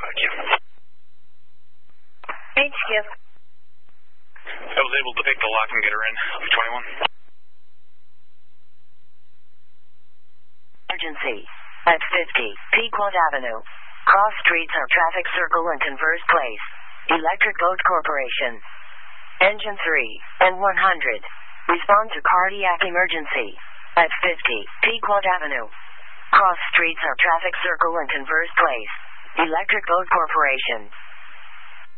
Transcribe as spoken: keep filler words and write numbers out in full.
Q. H Q. I was able to pick the lock and get her in. twenty-one. Emergency. At fifty, Pequot Avenue. Cross streets are traffic circle and converse place. Electric Boat Corporation. Engine three and one hundred. Respond to cardiac emergency. At fifty, Pequot Avenue. Cross streets are traffic circle and converse place. Electric Boat Corporation.